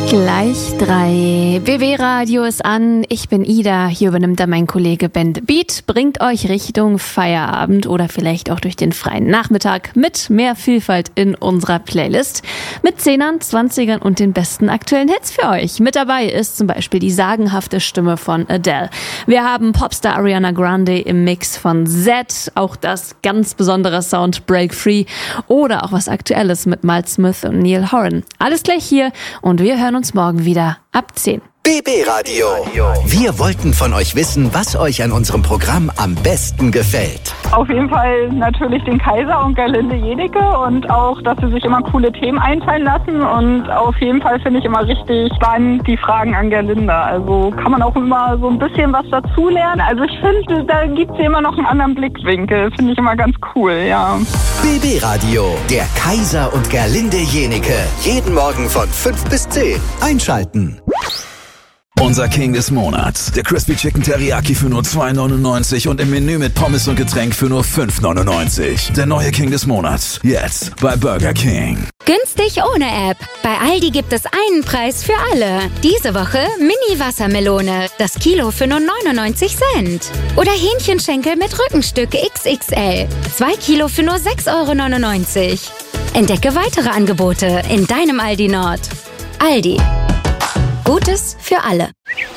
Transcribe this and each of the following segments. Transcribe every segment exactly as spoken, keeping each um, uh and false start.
Gleich drei. B W-Radio ist an. Ich bin Ida. Hier übernimmt dann mein Kollege Ben The Beat. Bringt euch Richtung Feierabend oder vielleicht auch durch den freien Nachmittag mit mehr Vielfalt in unserer Playlist. Mit Zehnern, Zwanzigern und den besten aktuellen Hits für euch. Mit dabei ist zum Beispiel die sagenhafte Stimme von Adele. Wir haben Popstar Ariana Grande im Mix von Z. Auch das ganz besondere Sound Break Free. Oder auch was Aktuelles mit Miles Smith und Neil Horan. Alles gleich hier und wir hören uns uns morgen wieder ab zehn. B B-Radio. Wir wollten von euch wissen, was euch an unserem Programm am besten gefällt. Auf jeden Fall natürlich den Kaiser und Gerlinde Jennecke und auch, dass sie sich immer coole Themen einfallen lassen und auf jeden Fall finde ich immer richtig spannend die Fragen an Gerlinde. Also kann man auch immer so ein bisschen was dazulernen. Also ich finde, da gibt es immer noch einen anderen Blickwinkel. Finde ich immer ganz cool, ja. B B-Radio, der Kaiser und Gerlinde Jennecke. Jeden Morgen von fünf bis zehn. Einschalten. Unser King des Monats. Der Crispy Chicken Teriyaki für nur zwei neunundneunzig und im Menü mit Pommes und Getränk für nur fünf neunundneunzig. Der neue King des Monats. Jetzt bei Burger King. Günstig ohne App. Bei Aldi gibt es einen Preis für alle. Diese Woche Mini-Wassermelone. Das Kilo für nur neunundneunzig Cent. Oder Hähnchenschenkel mit Rückenstück X X L. Zwei Kilo für nur sechs Euro neunundneunzig. Entdecke weitere Angebote in deinem Aldi Nord. Aldi. Gutes für alle.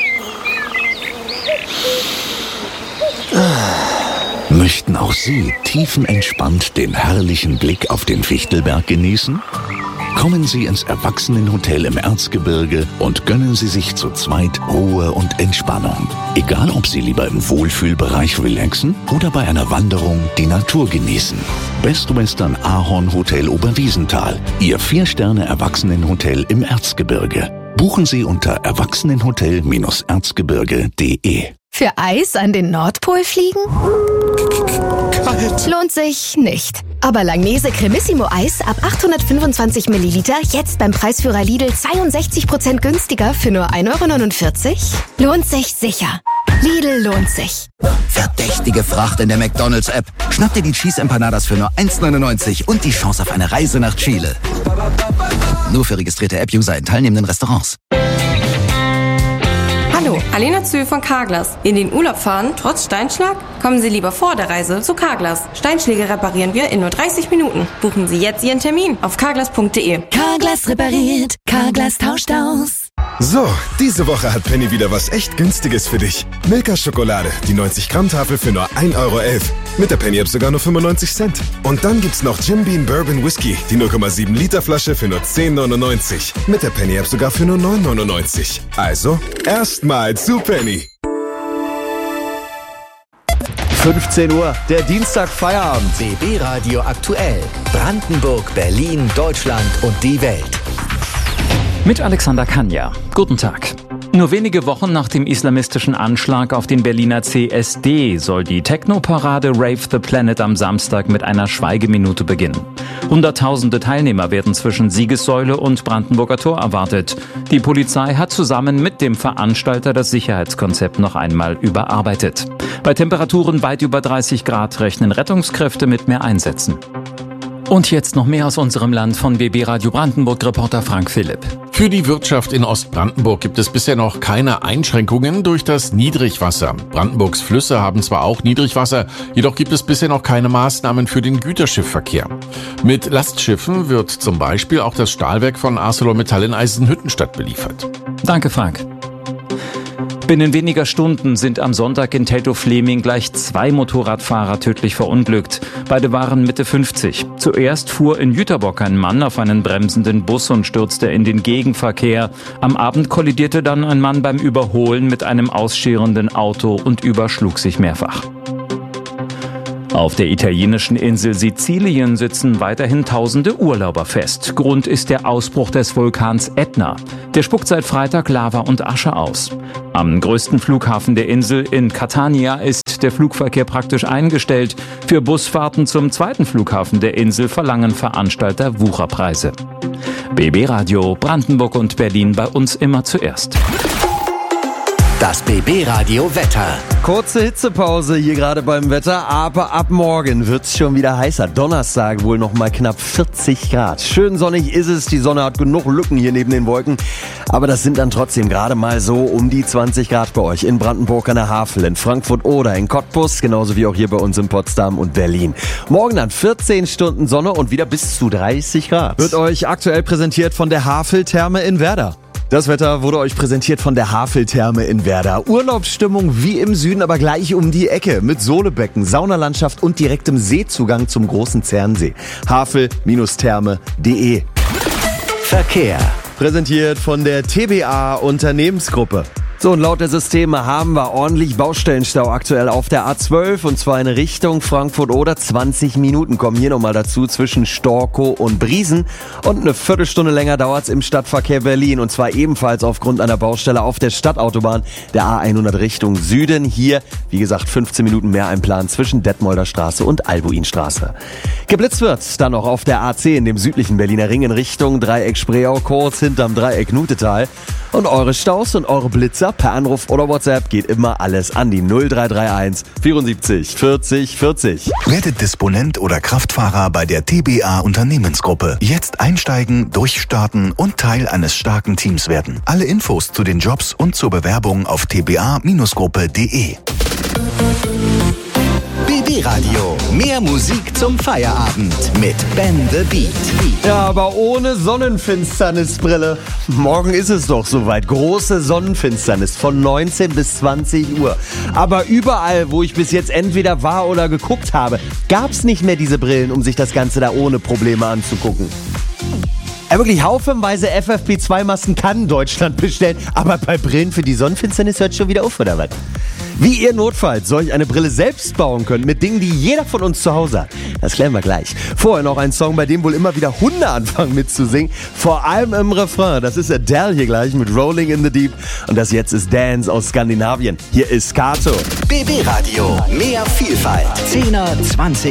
Möchten auch Sie tiefenentspannt den herrlichen Blick auf den Fichtelberg genießen? Kommen Sie ins Erwachsenenhotel im Erzgebirge und gönnen Sie sich zu zweit Ruhe und Entspannung. Egal, ob Sie lieber im Wohlfühlbereich relaxen oder bei einer Wanderung die Natur genießen. Best Western Ahorn Hotel Oberwiesenthal. Ihr Vier-Sterne-Erwachsenenhotel im Erzgebirge. Buchen Sie unter erwachsenenhotel erzgebirge punkt de. Für Eis an den Nordpol fliegen? Kalt. Lohnt sich nicht. Aber Langnese Cremissimo Eis ab achthundertfünfundzwanzig Milliliter jetzt beim Preisführer Lidl zweiundsechzig Prozent günstiger für nur ein Euro neunundvierzig? Lohnt sich sicher. Lidl lohnt sich. Verdächtige Fracht in der McDonald's-App. Schnapp dir die Cheese Empanadas für nur eins neunundneunzig und die Chance auf eine Reise nach Chile. Nur für registrierte App-User in teilnehmenden Restaurants. Hallo, Alena Zühl von Carglass. In den Urlaub fahren, trotz Steinschlag? Kommen Sie lieber vor der Reise zu Carglass. Steinschläge reparieren wir in nur dreißig Minuten. Buchen Sie jetzt Ihren Termin auf carglass punkt de. Carglass repariert, Carglass tauscht aus. So, diese Woche hat Penny wieder was echt Günstiges für dich. Milka Schokolade, die neunzig Gramm Tafel für nur ein Euro elf. Mit der Penny App sogar nur fünfundneunzig Cent. Und dann gibt's noch Jim Beam Bourbon Whisky, die null Komma sieben Liter Flasche für nur zehn neunundneunzig. Mit der Penny App sogar für nur neun neunundneunzig. Also, erstmal zu Penny. fünfzehn Uhr, der Dienstag Feierabend. B B-Radio aktuell. Brandenburg, Berlin, Deutschland und die Welt. Mit Alexander Kanja. Guten Tag. Nur wenige Wochen nach dem islamistischen Anschlag auf den Berliner C S D soll die Techno-Parade Rave the Planet am Samstag mit einer Schweigeminute beginnen. Hunderttausende Teilnehmer werden zwischen Siegessäule und Brandenburger Tor erwartet. Die Polizei hat zusammen mit dem Veranstalter das Sicherheitskonzept noch einmal überarbeitet. Bei Temperaturen weit über dreißig Grad rechnen Rettungskräfte mit mehr Einsätzen. Und jetzt noch mehr aus unserem Land von B B Radio Brandenburg-Reporter Frank Philipp. Für die Wirtschaft in Ostbrandenburg gibt es bisher noch keine Einschränkungen durch das Niedrigwasser. Brandenburgs Flüsse haben zwar auch Niedrigwasser, jedoch gibt es bisher noch keine Maßnahmen für den Güterschiffverkehr. Mit Lastschiffen wird zum Beispiel auch das Stahlwerk von ArcelorMittal in Eisenhüttenstadt beliefert. Danke, Frank. Binnen weniger Stunden sind am Sonntag in Teltow-Fleming gleich zwei Motorradfahrer tödlich verunglückt. Beide waren Mitte fünfzig. Zuerst fuhr in Jüterbock ein Mann auf einen bremsenden Bus und stürzte in den Gegenverkehr. Am Abend kollidierte dann ein Mann beim Überholen mit einem ausscherenden Auto und überschlug sich mehrfach. Auf der italienischen Insel Sizilien sitzen weiterhin tausende Urlauber fest. Grund ist der Ausbruch des Vulkans Ätna. Der spuckt seit Freitag Lava und Asche aus. Am größten Flughafen der Insel in Catania ist der Flugverkehr praktisch eingestellt. Für Busfahrten zum zweiten Flughafen der Insel verlangen Veranstalter Wucherpreise. B B Radio Brandenburg und Berlin bei uns immer zuerst. Das B B-Radio Wetter. Kurze Hitzepause hier gerade beim Wetter, aber ab morgen wird's schon wieder heißer. Donnerstag wohl noch mal knapp vierzig Grad. Schön sonnig ist es, die Sonne hat genug Lücken hier neben den Wolken. Aber das sind dann trotzdem gerade mal so um die zwanzig Grad bei euch. In Brandenburg an der Havel, in Frankfurt oder in Cottbus, genauso wie auch hier bei uns in Potsdam und Berlin. Morgen dann vierzehn Stunden Sonne und wieder bis zu dreißig Grad. Wird euch aktuell präsentiert von der Havel-Therme in Werder. Das Wetter wurde euch präsentiert von der Havel-Therme in Werder. Urlaubsstimmung wie im Süden, aber gleich um die Ecke. Mit Sohlebecken, Saunalandschaft und direktem Seezugang zum großen Zernsee. havel Therme punkt de. Verkehr. Präsentiert von der T B A Unternehmensgruppe. So, und laut der Systeme haben wir ordentlich Baustellenstau aktuell auf der A zwölf und zwar in Richtung Frankfurt oder zwanzig Minuten kommen hier nochmal dazu zwischen Storkow und Briesen und eine Viertelstunde länger dauert's im Stadtverkehr Berlin und zwar ebenfalls aufgrund einer Baustelle auf der Stadtautobahn der A hundert Richtung Süden. Hier, wie gesagt, fünfzehn Minuten mehr einplanen zwischen Detmolder Straße und Albuinstraße. Geblitzt wird dann noch auf der A zehn, dem südlichen Berliner Ring in Richtung Dreieck Spreeau, kurz hinterm Dreieck Nutetal. Und eure Staus und eure Blitzer per Anruf oder WhatsApp geht immer alles an die null drei drei eins vierundsiebzig vierzig vierzig. Werdet Disponent oder Kraftfahrer bei der T B A Unternehmensgruppe. Jetzt einsteigen, durchstarten und Teil eines starken Teams werden. Alle Infos zu den Jobs und zur Bewerbung auf t b a Gruppe punkt de. B B-Radio. Mehr Musik zum Feierabend mit Ben the Beat. Ja, aber ohne Sonnenfinsternisbrille. Morgen ist es doch soweit. Große Sonnenfinsternis von neunzehn bis zwanzig Uhr. Aber überall, wo ich bis jetzt entweder war oder geguckt habe, gab's nicht mehr diese Brillen, um sich das Ganze da ohne Probleme anzugucken. Ja, wirklich haufenweise F F P zwei Masten kann Deutschland bestellen, aber bei Brillen für die Sonnenfinsternis hört schon wieder auf, oder was? Wie ihr notfalls solch eine Brille selbst bauen könnt mit Dingen, die jeder von uns zu Hause hat, das klären wir gleich. Vorher noch ein Song, bei dem wohl immer wieder Hunde anfangen mitzusingen, vor allem im Refrain. Das ist Adele hier gleich mit Rolling in the Deep und das jetzt ist Dance aus Skandinavien. Hier ist Kato. B B-Radio, mehr Vielfalt. Zehner, zwanziger